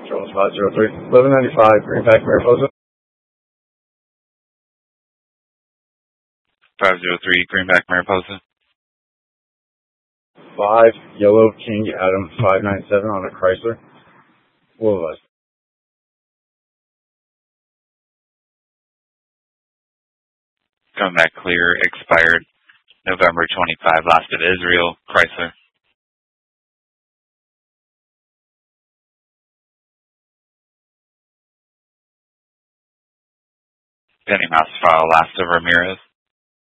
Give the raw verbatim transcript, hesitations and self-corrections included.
Control five zero three. eleven ninety-five, Greenback, Mariposa. five zero three, Greenback, Mariposa. five, Yellow King Adam five nine seven on a Chrysler. What Coming back clear, expired November twenty-fifth, last of Israel, Chrysler. Penny Mouse file, last of Ramirez.